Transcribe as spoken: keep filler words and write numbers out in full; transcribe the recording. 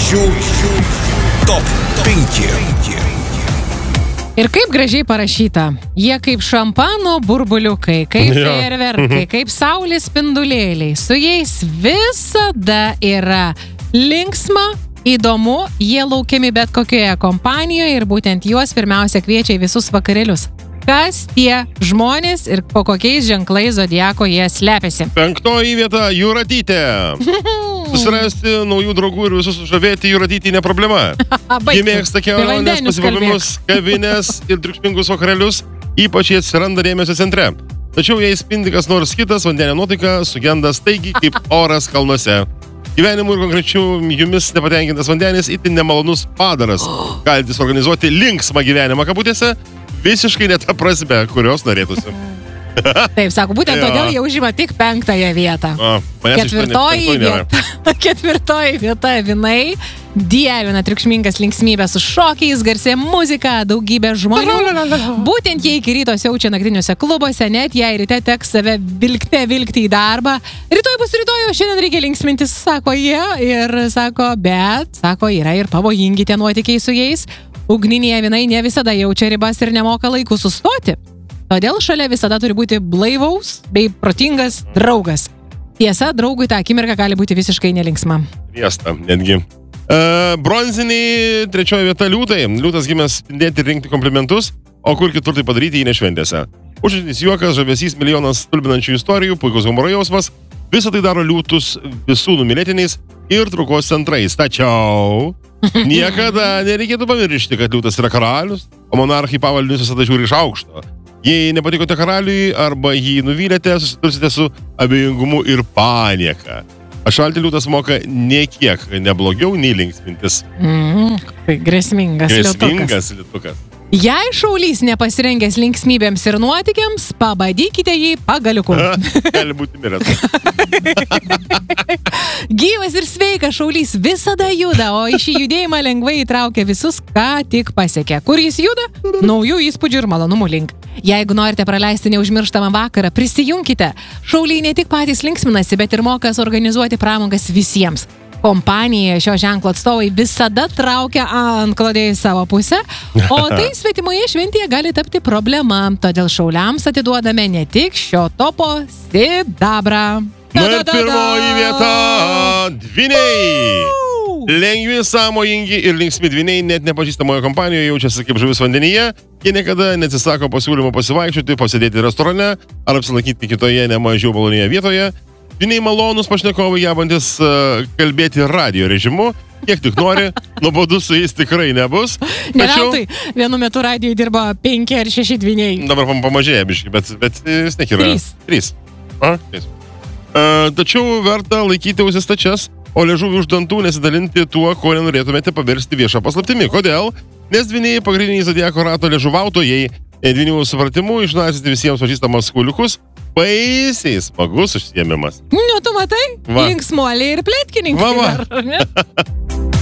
Žvaigždžių top penki. Ir kaip gražiai parašyta. Jie kaip šampano burbuliukai, kaip fejerverkai, kaip saulės spindulėliai. Su jais visada yra linksma, įdomu, jie laukiami bet kokioje kompanijoje ir būtent juos pirmiausia kviečia į visus vakarėlius. Kas tie žmonės ir po kokiais ženklais zodiako jie slepiasi? Penktoji vieta – Jūratytė. Susirasti naujų draugų ir visus sužavėti Jūratytį ne problema. Ji mėgsta keliones, pasibuvimus, kavinės ir triukšmingus vakarėlius, ypač jie atsiranda dėmesio centre. Tačiau jei spindi kas nors kitas, vandenio nuotaika sugenda staigiai kaip oras kalnuose. Gyvenimu ir konkrečiu jumis nepatenkintas vandenis itin nemalonus padaras. Galite organizuoti linksmą gyvenimą kabutėse, visiškai ne ta prasme, kurios norėtųsi. Taip, sako, būtent todėl jie užima tik penktąją vietą. A, Ketvirtoji vieta. Ketvirtoji vieta Vinai dievina triukšmingas linksmybės su šokiais, garsė muzika, daugybė žmonių. Būtent jie iki ryto siaučia naktiniuose klubuose, net jei ryte teks save vilkte vilkti į darbą. Rytoj bus rytoj, o šiandien reikia linksmintis, sako jie. Ir sako, bet, sako, yra ir pavojingi tie nuotykiai su jais. Ugniniai Vinai ne visada jaučia ribas ir nemoka laiku sustoti. Todėl šalia visada turi būti blaivaus bei protingas draugas. Tiesa, draugui tą akimirką gali būti visiškai nelinksma. Riesta, netgi. Uh, bronziniai trečioji vieta Liūtai. Liūtas gimęs spindėti ir rinkti komplimentus, o kur kitur tai padaryti jį nešventėse. Užuotis juokas, žavesys, milijonas stulbinančių istorijų, puikus humoro jausmas. Visą tai daro Liūtus visų numylėtiniais ir traukos centrais. Tačiau niekada nereikėtų pamiršti, kad Liūtas yra karalius, o monarchai pavaldinius visada žiūri iš aukšto. Jei nepatikote karaliui arba jį nuvylėte, susitursite su abejingumu ir panieka. Atšalti Liūtas moka nie kiek neblogiau nei linksmintis. Mm, tai grėsmingas liūtukas. Grėsmingas liūtukas. Jei šaulys nepasirengęs linksmybėms ir nuotykiams, pabadykite jį pagaliuku. Gali būti miręs. Gyvas ir sveikas šaulys visada juda, o į šį judėjimą lengvai įtraukia visus, ką tik pasiekė. Kur jis juda? Naujų įspūdžių ir malonumų link. Jeigu norite praleisti neužmirštamą vakarą, prisijunkite. Šauliai ne tik patys linksminasi, bet ir moka organizuoti pramogas visiems. Kompanija šio ženklo atstovai visada traukia antklodę į savo pusę, o tai svetimoje šventėje gali tapti problema. Todėl šauliams atiduodame ne tik šio topo sidabrą. Na ir pirmoji vieta Dvyniai. Lengvi, sąmojingi ir linksmi dvyniai net nepažįstamoje kompanijoje jaučiasi kaip žuvis vandenyje. Jie niekada neatsisako pasiūlymo pasivaikščioti, pasėdėti restorane ar apsilankyti kitoje nemažiau malonėje vietoje. Dvyniai malonus pašnekovai, gebantis uh, kalbėti radio režimu, kiek tik nori, nuobodu su jais tikrai nebus. Tačiau tai vienu metu radijai dirba penki ar šeši dvyniai. Dabar pamažėja biškai, bet, bet vis tiek yra. Trys. Trys. A, trys. Uh, tačiau verta laikyti ausis stačias, o liežuvį už dantų nesidalinti tuo, ko nenorėtumėte paversti viešą paslaptimi. Kodėl? Nes dvyniai pagrindiniai zodiako rato liežuvautojai, dvynių supratimu išnarsyti visiems pažįstamas kuliukus, baisiai smagus užsiėmimas. Nu, tu matai? Va. Linksmuoliai ir plėtkininkai. Va, va. Dar, ne?